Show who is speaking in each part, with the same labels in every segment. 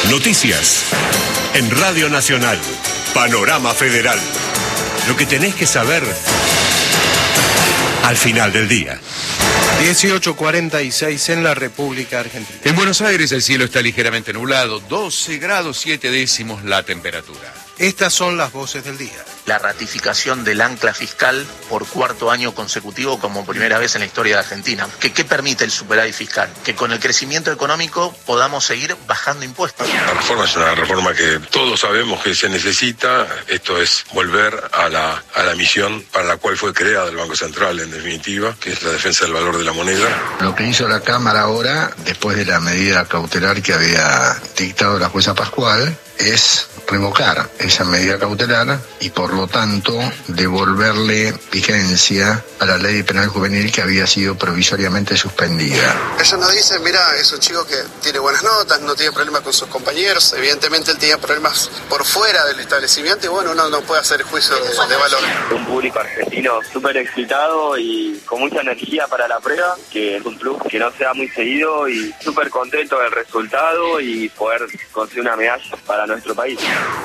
Speaker 1: Noticias. En Radio Nacional. Panorama Federal. Lo que tenés que saber al final del día.
Speaker 2: 18:46 en la República Argentina.
Speaker 3: En Buenos Aires el cielo está ligeramente nublado, 12 grados 7 décimos la temperatura.
Speaker 2: Estas son las voces del día.
Speaker 4: La ratificación del ancla fiscal por cuarto año consecutivo como primera vez en la historia de Argentina. ¿Qué permite el superávit fiscal? Que con el crecimiento económico podamos seguir bajando impuestos.
Speaker 5: La reforma es una reforma que todos sabemos que se necesita. Esto es volver a la misión para la cual fue creada el Banco Central, en definitiva, que es la defensa del valor de la moneda.
Speaker 6: Lo que hizo la Cámara ahora, después de la medida cautelar que había dictado la jueza Pascual, es revocar esa medida cautelar y por lo tanto devolverle vigencia a la ley penal juvenil que había sido provisoriamente suspendida.
Speaker 7: Ellos nos dicen, mira, es un chico que tiene buenas notas, no tiene problemas con sus compañeros, evidentemente él tenía problemas por fuera del establecimiento y bueno, uno no puede hacer juicio de valor.
Speaker 8: Un público argentino súper excitado y con mucha energía para la prueba, que es un club que no se da muy seguido y súper contento del resultado y poder conseguir una medalla para nuestro país.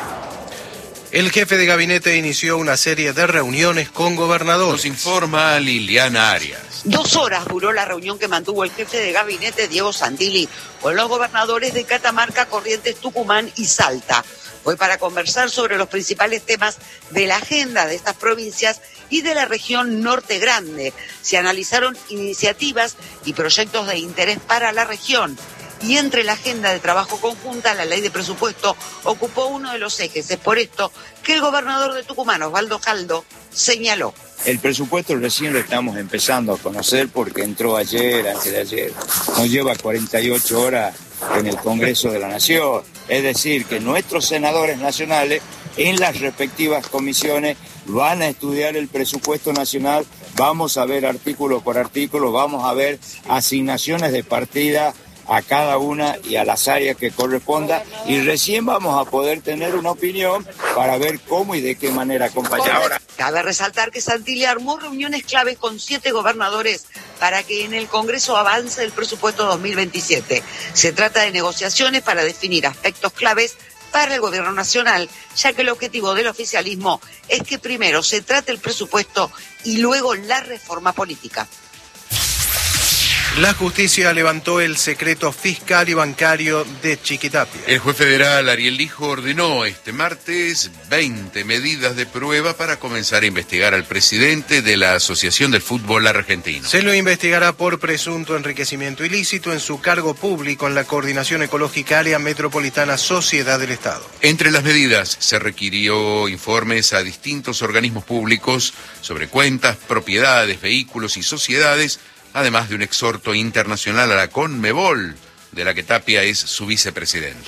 Speaker 2: El jefe de gabinete inició una serie de reuniones con gobernadores.
Speaker 3: Nos informa Liliana Arias.
Speaker 9: 2 horas duró la reunión que mantuvo el jefe de gabinete, Diego Santilli, con los gobernadores de Catamarca, Corrientes, Tucumán y Salta. Fue para conversar sobre los principales temas de la agenda de estas provincias y de la región Norte Grande. Se analizaron iniciativas y proyectos de interés para la región. Y entre la agenda de trabajo conjunta, la ley de presupuesto ocupó uno de los ejes. Es por esto que el gobernador de Tucumán, Osvaldo Jaldo, señaló.
Speaker 10: El presupuesto recién lo estamos empezando a conocer porque entró ayer, antes de ayer. Nos lleva 48 horas en el Congreso de la Nación. Es decir, que nuestros senadores nacionales en las respectivas comisiones van a estudiar el presupuesto nacional, vamos a ver artículo por artículo, vamos a ver asignaciones de partida a cada una y a las áreas que corresponda y recién vamos a poder tener una opinión para ver cómo y de qué manera acompañar.
Speaker 9: Cabe resaltar que Santilli armó reuniones claves con 7 gobernadores para que en el Congreso avance el presupuesto 2027. Se trata de negociaciones para definir aspectos claves para el gobierno nacional, ya que el objetivo del oficialismo es que primero se trate el presupuesto y luego la reforma política.
Speaker 2: La justicia levantó el secreto fiscal y bancario de Chiquitapia.
Speaker 3: El juez federal Ariel Lijo ordenó este martes 20 medidas de prueba para comenzar a investigar al presidente de la Asociación del Fútbol Argentino.
Speaker 2: Se lo investigará por presunto enriquecimiento ilícito en su cargo público en la Coordinación Ecológica Área Metropolitana Sociedad del Estado.
Speaker 3: Entre las medidas se requirió informes a distintos organismos públicos sobre cuentas, propiedades, vehículos y sociedades, además de un exhorto internacional a la Conmebol, de la que Tapia es su vicepresidente.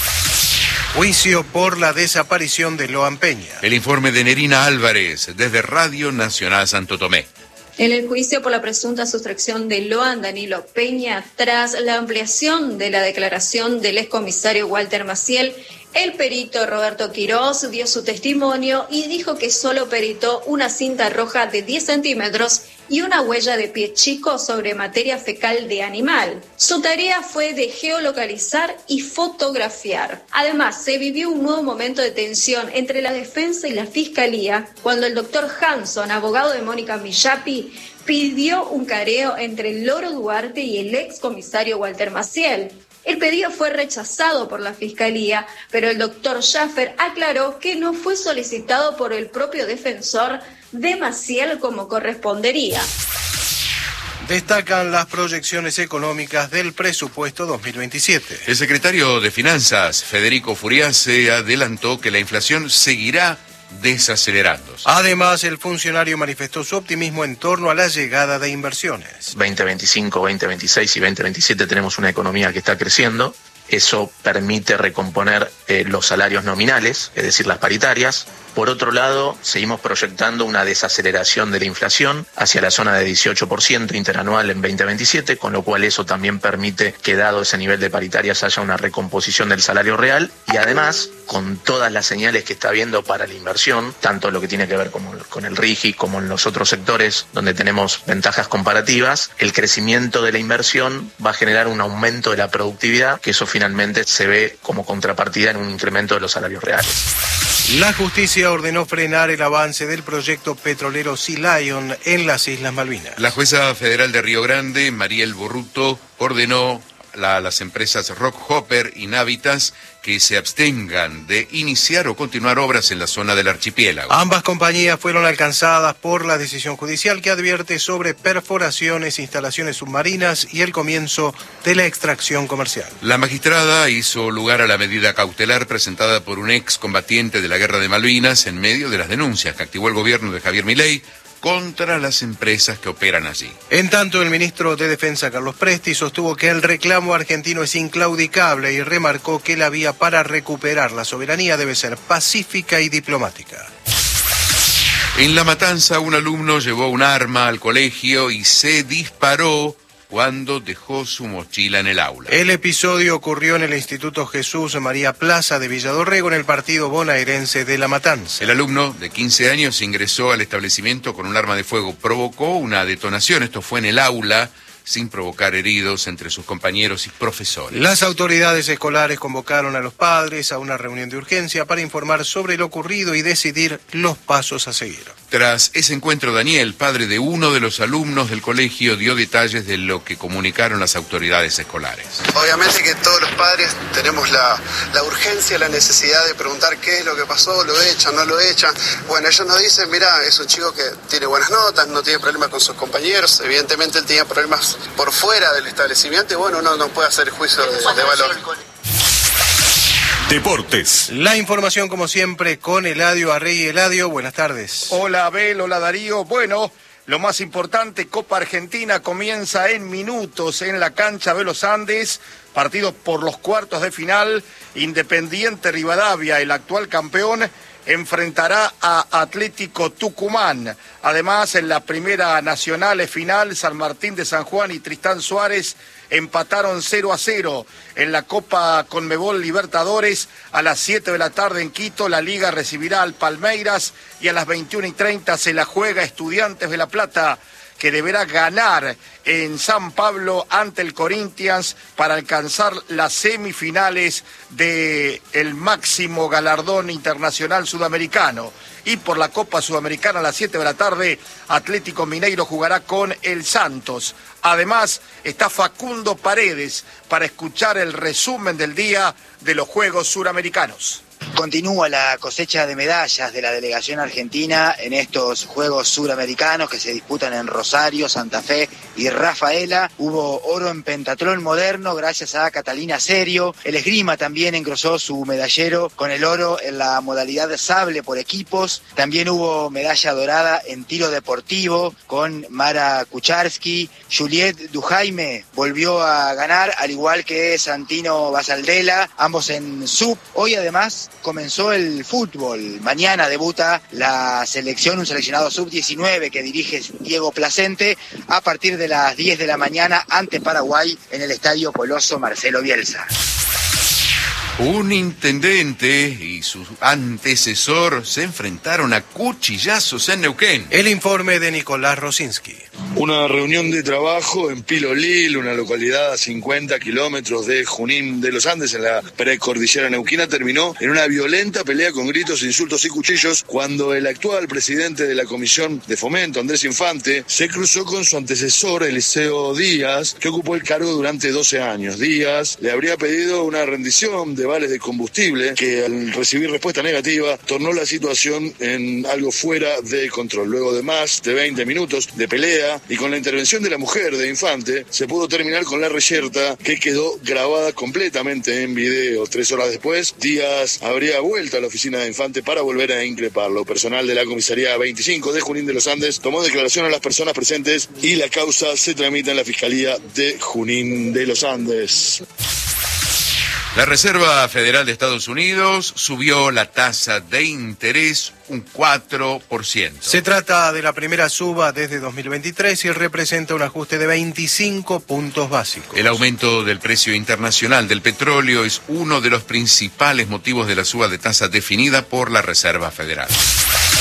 Speaker 2: Juicio por la desaparición de Loan Peña.
Speaker 3: El informe de Nerina Álvarez, desde Radio Nacional Santo Tomé.
Speaker 11: En el juicio por la presunta sustracción de Loan Danilo Peña, tras la ampliación de la declaración del excomisario Walter Maciel, el perito Roberto Quirós dio su testimonio y dijo que solo peritó una cinta roja de 10 centímetros y una huella de pie chico sobre materia fecal de animal. Su tarea fue de geolocalizar y fotografiar. Además, se vivió un nuevo momento de tensión entre la defensa y la fiscalía cuando el doctor Hanson, abogado de Mónica Millapi, pidió un careo entre Loro Duarte y el excomisario Walter Maciel. El pedido fue rechazado por la Fiscalía, pero el doctor Schaffer aclaró que no fue solicitado por el propio defensor de Maciel como correspondería.
Speaker 2: Destacan las proyecciones económicas del presupuesto 2027.
Speaker 3: El secretario de Finanzas, Federico Furiase, adelantó que la inflación seguirá desacelerándose.
Speaker 2: Además, el funcionario manifestó su optimismo en torno a la llegada de inversiones.
Speaker 4: 2025, 2026 y 2027 tenemos una economía que está creciendo. Eso permite recomponer los salarios nominales, es decir, las paritarias. Por otro lado, seguimos proyectando una desaceleración de la inflación hacia la zona de 18% interanual en 2027, con lo cual eso también permite que, dado ese nivel de paritarias, haya una recomposición del salario real. Y además, con todas las señales que está habiendo para la inversión, tanto lo que tiene que ver con el RIGI como en los otros sectores donde tenemos ventajas comparativas, el crecimiento de la inversión va a generar un aumento de la productividad, que eso finalmente se ve como contrapartida en un incremento de los salarios reales.
Speaker 2: La justicia ordenó frenar el avance del proyecto petrolero Sea Lion en las Islas Malvinas.
Speaker 3: La jueza federal de Río Grande, Mariel Borruto, ordenó a las empresas Rockhopper y Navitas que se abstengan de iniciar o continuar obras en la zona del archipiélago.
Speaker 2: Ambas compañías fueron alcanzadas por la decisión judicial que advierte sobre perforaciones, instalaciones submarinas y el comienzo de la extracción comercial.
Speaker 3: La magistrada hizo lugar a la medida cautelar presentada por un excombatiente de la Guerra de Malvinas en medio de las denuncias que activó el gobierno de Javier Milei contra las empresas que operan allí.
Speaker 2: En tanto, el ministro de Defensa, Carlos Presti, sostuvo que el reclamo argentino es inclaudicable y remarcó que la vía para recuperar la soberanía debe ser pacífica y diplomática.
Speaker 3: En La Matanza, un alumno llevó un arma al colegio y se disparó cuando dejó su mochila en el aula.
Speaker 2: El episodio ocurrió en el Instituto Jesús María Plaza de Villadorrego, en el partido bonaerense de La Matanza.
Speaker 3: El alumno de 15 años ingresó al establecimiento con un arma de fuego. Provocó una detonación, esto fue en el aula, sin provocar heridos entre sus compañeros y profesores.
Speaker 2: Las autoridades escolares convocaron a los padres a una reunión de urgencia para informar sobre lo ocurrido y decidir los pasos a seguir.
Speaker 3: Tras ese encuentro, Daniel, padre de uno de los alumnos del colegio, dio detalles de lo que comunicaron las autoridades escolares.
Speaker 7: Obviamente que todos los padres tenemos la urgencia, la necesidad de preguntar qué es lo que pasó, lo echan, no lo echan. Bueno, ellos nos dicen, mira, es un chico que tiene buenas notas, no tiene problemas con sus compañeros, evidentemente él tenía problemas por fuera del establecimiento y bueno, uno no puede hacer juicio de valor.
Speaker 1: Deportes.
Speaker 2: La información como siempre con Eladio Arrey. Eladio, buenas tardes.
Speaker 12: Hola Abel, hola Darío. Bueno, lo más importante, Copa Argentina comienza en minutos en la cancha de los Andes. Partido por los cuartos de final. Independiente Rivadavia, el actual campeón, enfrentará a Atlético Tucumán. Además, en la primera nacional final, San Martín de San Juan y Tristán Suárez empataron 0-0. En la Copa Conmebol Libertadores, a las 7 de la tarde en Quito, la Liga recibirá al Palmeiras y a las 21:30 se la juega Estudiantes de La Plata, que deberá ganar en San Pablo ante el Corinthians para alcanzar las semifinales del máximo galardón internacional sudamericano. Y por la Copa Sudamericana a las 7 de la tarde, Atlético Mineiro jugará con el Santos. Además, está Facundo Paredes para escuchar el resumen del día de los Juegos Suramericanos.
Speaker 13: Continúa la cosecha de medallas de la delegación argentina en estos Juegos Suramericanos que se disputan en Rosario, Santa Fe y Rafaela. Hubo oro en pentatlón moderno gracias a Catalina Serio. El esgrima también engrosó su medallero con el oro en la modalidad de sable por equipos. También hubo medalla dorada en tiro deportivo con Mara Kucharski. Juliette Dujaime volvió a ganar, al igual que Santino Basaldela, ambos en sub. Hoy además comenzó el fútbol. Mañana debuta la selección, un seleccionado sub-19 que dirige Diego Placente a partir de las 10 de la mañana ante Paraguay en el Estadio Coloso Marcelo Bielsa.
Speaker 3: Un intendente y su antecesor se enfrentaron a cuchillazos en Neuquén.
Speaker 2: El informe de Nicolás Rosinski.
Speaker 14: Una reunión de trabajo en Pilolil, una localidad a 50 kilómetros de Junín de los Andes, en la precordillera neuquina, terminó en una violenta pelea con gritos, insultos y cuchillos cuando el actual presidente de la Comisión de Fomento, Andrés Infante, se cruzó con su antecesor, Eliseo Díaz, que ocupó el cargo durante 12 años. Díaz le habría pedido una rendición de vales de combustible que, al recibir respuesta negativa, tornó la situación en algo fuera de control. Luego de más de 20 minutos de pelea y con la intervención de la mujer de Infante, se pudo terminar con la reyerta, que quedó grabada completamente en video. 3 horas después, Díaz habría vuelto a la oficina de Infante para volver a increparlo. Personal de la comisaría 25 de Junín de los Andes tomó declaración a las personas presentes y la causa se tramita en la Fiscalía de Junín de los Andes.
Speaker 3: La Reserva Federal de Estados Unidos subió la tasa de interés un 4%.
Speaker 2: Se trata de la primera suba desde 2023 y representa un ajuste de 25 puntos básicos.
Speaker 3: El aumento del precio internacional del petróleo es uno de los principales motivos de la suba de tasa definida por la Reserva Federal.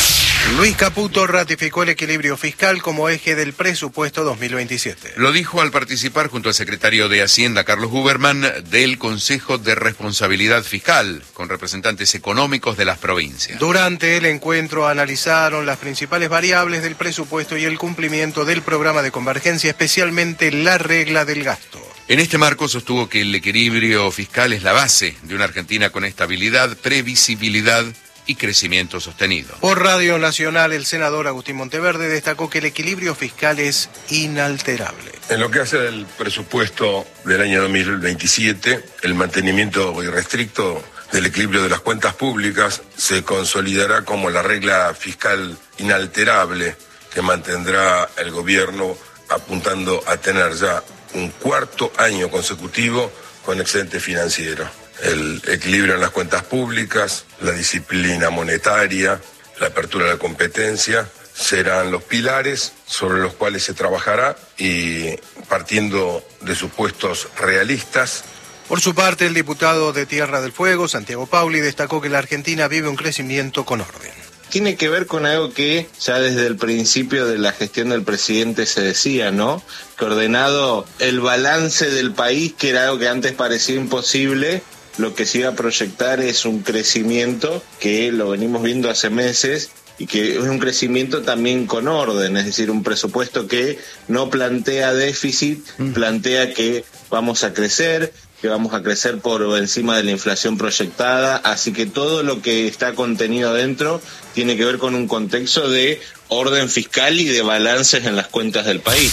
Speaker 2: Luis Caputo ratificó el equilibrio fiscal como eje del presupuesto 2027.
Speaker 3: Lo dijo al participar junto al secretario de Hacienda, Carlos Huberman, del Consejo de Responsabilidad Fiscal, con representantes económicos de las provincias.
Speaker 2: Durante el encuentro analizaron las principales variables del presupuesto y el cumplimiento del programa de convergencia, especialmente la regla del gasto.
Speaker 3: En este marco sostuvo que el equilibrio fiscal es la base de una Argentina con estabilidad, previsibilidad y crecimiento sostenido.
Speaker 2: Por Radio Nacional, el senador Agustín Monteverde destacó que el equilibrio fiscal es inalterable.
Speaker 5: En lo que hace al presupuesto del año 2027, el mantenimiento irrestricto del equilibrio de las cuentas públicas se consolidará como la regla fiscal inalterable que mantendrá el gobierno, apuntando a tener ya un cuarto año consecutivo con excedente financiero. El equilibrio en las cuentas públicas, la disciplina monetaria, la apertura de la competencia serán los pilares sobre los cuales se trabajará y partiendo de supuestos realistas.
Speaker 2: Por su parte, el diputado de Tierra del Fuego, Santiago Pauli, destacó que la Argentina vive un crecimiento con orden.
Speaker 15: Tiene que ver con algo que ya desde el principio de la gestión del presidente se decía, ¿no? Que ordenado el balance del país, que era algo que antes parecía imposible, lo que se iba a proyectar es un crecimiento que lo venimos viendo hace meses y que es un crecimiento también con orden, es decir, un presupuesto que no plantea déficit, plantea que vamos a crecer, que vamos a crecer por encima de la inflación proyectada, así que todo lo que está contenido adentro tiene que ver con un contexto de orden fiscal y de balances en las cuentas del país.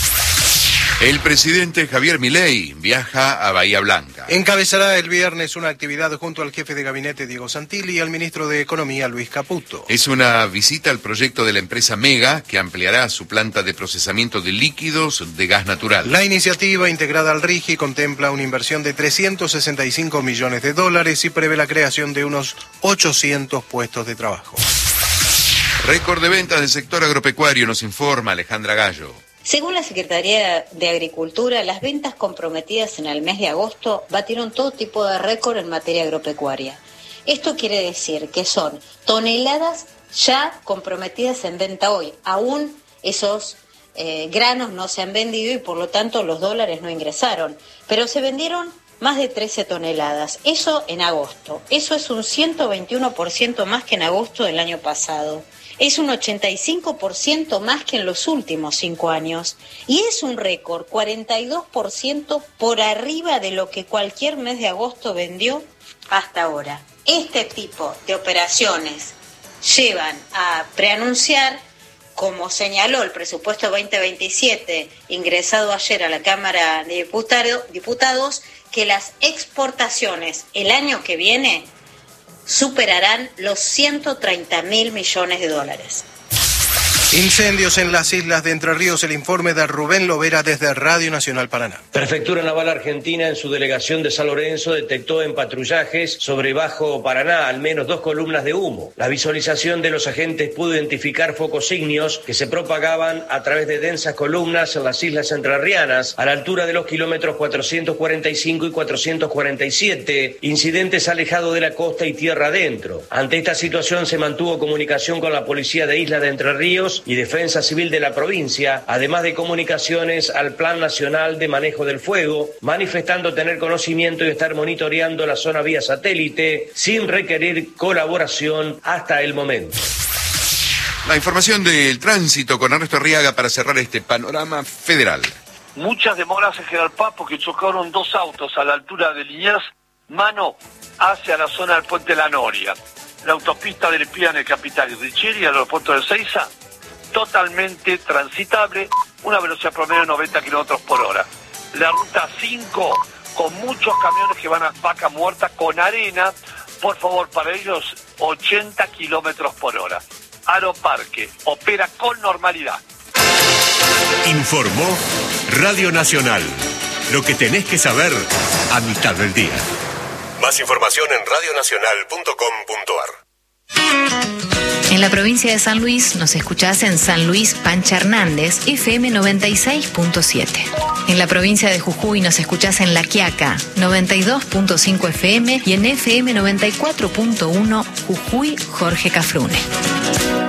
Speaker 3: El presidente Javier Milei viaja a Bahía Blanca.
Speaker 2: Encabezará el viernes una actividad junto al jefe de gabinete Diego Santilli y al ministro de Economía Luis Caputo.
Speaker 3: Es una visita al proyecto de la empresa Mega que ampliará su planta de procesamiento de líquidos de gas natural.
Speaker 2: La iniciativa integrada al RIGI contempla una inversión de $365 millones y prevé la creación de unos 800 puestos de trabajo.
Speaker 3: Récord de ventas del sector agropecuario, nos informa Alejandra Gallo.
Speaker 16: Según la Secretaría de Agricultura, las ventas comprometidas en el mes de agosto batieron todo tipo de récord en materia agropecuaria. Esto quiere decir que son toneladas ya comprometidas en venta hoy. Aún esos granos no se han vendido y por lo tanto los dólares no ingresaron. Pero se vendieron más de 13 toneladas. Eso en agosto. Eso es un 121% más que en agosto del año pasado. Es un 85% más que en los últimos 5 años y es un récord, 42% por arriba de lo que cualquier mes de agosto vendió hasta ahora. Este tipo de operaciones llevan a preanunciar, como señaló el presupuesto 2027 ingresado ayer a la Cámara de Diputados, que las exportaciones el año que viene superarán los $130.000 millones.
Speaker 2: Incendios en las islas de Entre Ríos, el informe de Rubén Lovera desde Radio Nacional Paraná.
Speaker 17: Prefectura Naval Argentina en su delegación de San Lorenzo detectó en patrullajes sobre Bajo Paraná al menos 2 columnas de humo. La visualización de los agentes pudo identificar focos ígneos que se propagaban a través de densas columnas en las islas entrerrianas a la altura de los kilómetros 445 y 447, incidentes alejados de la costa y tierra adentro. Ante esta situación se mantuvo comunicación con la Policía de Isla de Entre Ríos y Defensa Civil de la provincia, además de comunicaciones al Plan Nacional de Manejo del Fuego, manifestando tener conocimiento y estar monitoreando la zona vía satélite sin requerir colaboración hasta el momento.
Speaker 3: La información del tránsito con Ernesto Arriaga para cerrar este panorama federal.
Speaker 18: Muchas demoras en General Paz porque chocaron 2 autos a la altura de Liniers, mano hacia la zona del Puente La Noria. La autopista del Espía en el Capital y Richeri al aeropuerto de Ezeiza, totalmente transitable, una velocidad promedio de 90 kilómetros por hora. La ruta 5, con muchos camiones que van a Vaca Muerta con arena, por favor, para ellos 80 kilómetros por hora. Aeroparque opera con normalidad.
Speaker 1: Informó Radio Nacional. Lo que tenés que saber a mitad del día. Más información en radionacional.com.ar.
Speaker 19: En la provincia de San Luis nos escuchás en San Luis Pancha Hernández, FM 96.7. En la provincia de Jujuy nos escuchás en La Quiaca, 92.5 FM y en FM 94.1 Jujuy Jorge Cafrune.